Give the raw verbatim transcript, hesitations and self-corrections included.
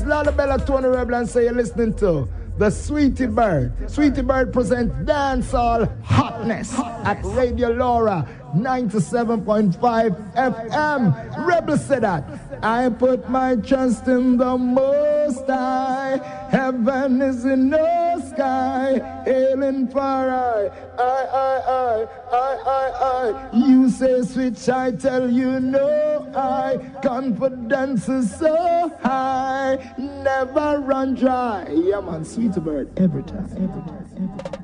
Lalabella Tony Rebel and say you're listening to the Sweetie Bird. Sweetie Bird presents Dancehall Hotness at Radio Laura ninety-seven point five F M. Rebel said that. I put my trust in the Most High. Heaven is in the sky. Hailing far I, I, I, I, I, I, I. You say switch, I tell you no. I confidence is so high. Never run dry. Yeah man, Sweetie Bird every time, every time, every time.